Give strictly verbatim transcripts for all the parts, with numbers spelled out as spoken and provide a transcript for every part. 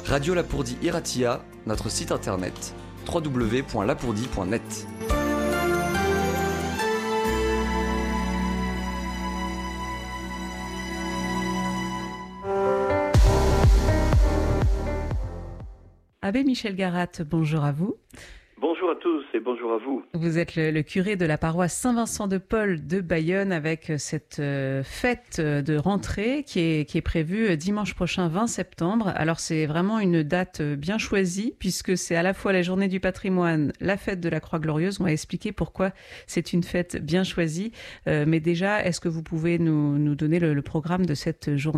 Radio Lapourdie Iratia, notre site internet w w w point lapourdie point net. Abbé Michel Garat, bonjour à vous. Bonjour à tous et bonjour à vous. Vous êtes le, le curé de la paroisse Saint-Vincent-de-Paul de Bayonne avec cette euh, fête de rentrée qui est, qui est prévue dimanche prochain vingt septembre. Alors c'est vraiment une date bien choisie puisque c'est à la fois la journée du patrimoine, la fête de la Croix Glorieuse. On va expliquer pourquoi c'est une fête bien choisie. Euh, mais déjà, est-ce que vous pouvez nous, nous donner le, le programme de cette journée ?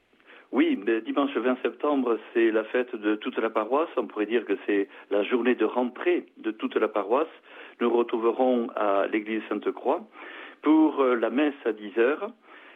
Oui, dimanche vingt septembre, c'est la fête de toute la paroisse. On pourrait dire que c'est la journée de rentrée de toute la paroisse. Nous retrouverons à l'église Sainte-Croix pour la messe à dix heures.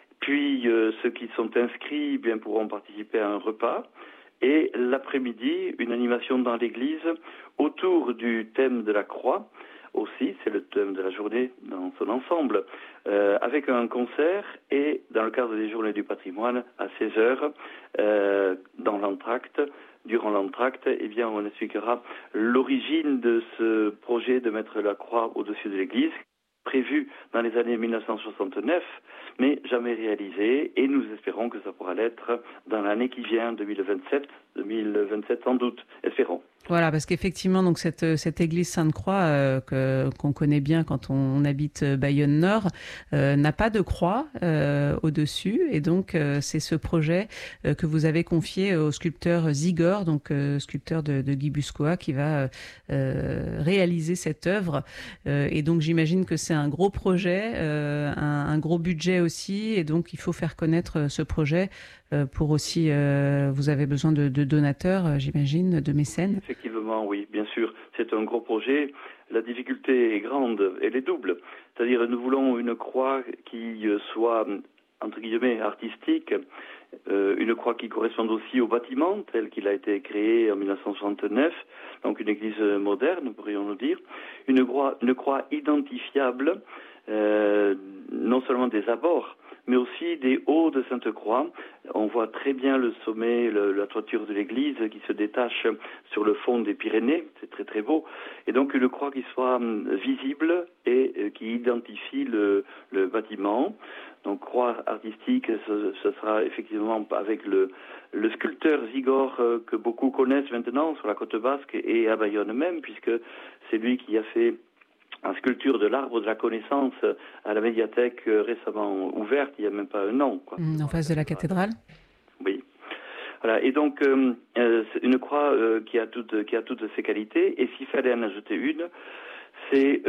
Puis euh, ceux qui sont inscrits eh bien, pourront participer à un repas. Et l'après-midi, une animation dans l'église autour du thème de la croix. Aussi, c'est le thème de la journée dans son ensemble, euh, avec un concert et dans le cadre des journées du patrimoine à seize heures, euh, dans l'entracte, durant l'entracte, eh bien, on expliquera l'origine de ce projet de mettre la croix au-dessus de l'église, prévu dans les années mille neuf cent soixante-neuf, mais jamais réalisé, et nous espérons que ça pourra l'être dans l'année qui vient, deux mille vingt-sept, deux mille vingt-sept sans doute, espérons. Voilà, parce qu'effectivement, donc cette cette église Sainte-Croix euh, que qu'on connaît bien quand on, on habite Bayonne Nord euh, n'a pas de croix euh, au-dessus, et donc euh, c'est ce projet euh, que vous avez confié au sculpteur Zigor, donc euh, sculpteur de, de Guy Buscoa, qui va euh, réaliser cette œuvre. Euh, et donc j'imagine que c'est un gros projet, euh, un, un gros budget aussi, et donc il faut faire connaître ce projet. Euh, pour aussi, euh, vous avez besoin de, de donateurs, euh, j'imagine, de mécènes. Effectivement, oui, bien sûr. C'est un gros projet. La difficulté est grande, elle est double. C'est-à-dire, nous voulons une croix qui soit, entre guillemets, artistique, euh, une croix qui corresponde aussi au bâtiment tel qu'il a été créé en mille neuf cent soixante-neuf, donc une église moderne, pourrions-nous dire, une croix, une croix identifiable, euh, non seulement des abords, mais aussi des hauts de Sainte-Croix. On voit très bien le sommet, le, la toiture de l'église qui se détache sur le fond des Pyrénées, c'est très très beau. Et donc une croix qui soit visible et euh, qui identifie le, le bâtiment. Donc croix artistique, ce, ce sera effectivement avec le, le sculpteur Zigor euh, que beaucoup connaissent maintenant sur la côte basque et à Bayonne même, puisque c'est lui qui a fait en sculpture de l'arbre de la connaissance à la médiathèque récemment ouverte, il n'y a même pas un an. Quoi. Mmh, en face de la cathédrale. Oui. Voilà. Et donc, euh, c'est une croix euh, qui a toutes, qui a toutes ses qualités. Et s'il fallait en ajouter une, c'est,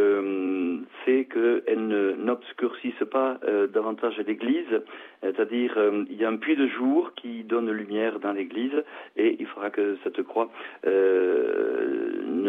euh, c'est qu'elle ne, n'obscurcisse pas euh, davantage l'église. C'est-à-dire, euh, il y a un puits de jour qui donne lumière dans l'église, et il faudra que cette croix euh,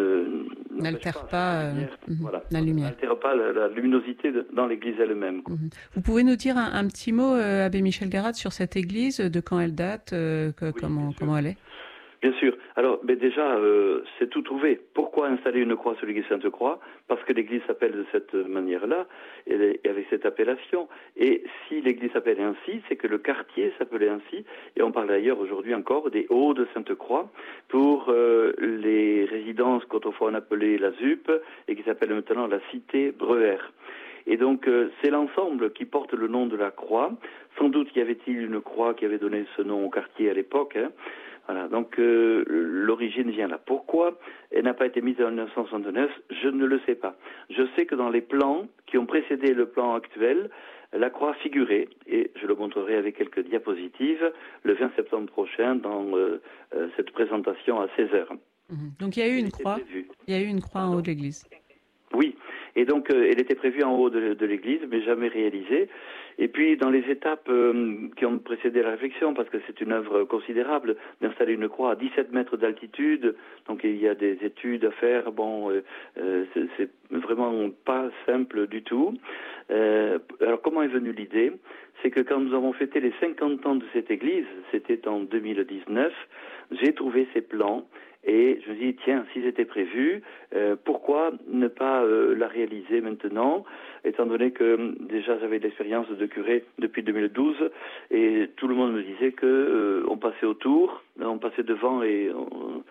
ne n'altère pas, pas euh, voilà, la lumière. N'altère pas la, la luminosité de, dans l'église elle-même. Quoi. Mmh. Vous pouvez nous dire un, un petit mot, euh, Abbé Michel Garat, sur cette église, de quand elle date, euh, que, oui, comment, comment elle est ? Bien sûr. Alors, ben déjà, euh, c'est tout trouvé. Pourquoi installer une croix sur l'église Sainte-Croix ? Parce que l'église s'appelle de cette manière-là, et avec cette appellation. Et si l'église s'appelle ainsi, c'est que le quartier s'appelait ainsi. Et on parle d'ailleurs aujourd'hui encore des Hauts de Sainte-Croix pour euh, les résidences qu'autrefois on appelait la Z U P et qui s'appelle maintenant la Cité Breuer. Et donc, euh, c'est l'ensemble qui porte le nom de la croix. Sans doute y avait-il une croix qui avait donné ce nom au quartier à l'époque, hein. Voilà, donc euh, l'origine vient là. Pourquoi elle n'a pas été mise en mille neuf cent soixante-neuf ? Je ne le sais pas. Je sais que dans les plans qui ont précédé le plan actuel, la croix figurait, et je le montrerai avec quelques diapositives, le vingt septembre prochain dans euh, euh, cette présentation à seize heures. Mmh. Donc il y a eu une croix, il y a eu une croix en haut de l'église. Oui, et donc euh, elle était prévue en haut de, de l'église, mais jamais réalisée. Et puis dans les étapes euh, qui ont précédé la réflexion, parce que c'est une œuvre considérable d'installer une croix à dix-sept mètres d'altitude, donc il y a des études à faire. Bon, euh, euh, c'est, c'est vraiment pas simple du tout. Euh, alors comment est venue l'idée ? c'est que quand nous avons fêté les cinquante ans de cette église, c'était en deux mille dix-neuf, j'ai trouvé ces plans et je me dis, tiens, s'ils étaient prévus, euh, pourquoi ne pas euh, la réaliser maintenant, étant donné que déjà j'avais de l'expérience de curé depuis deux mille douze et tout le monde me disait que euh, on passait autour, on passait devant et on,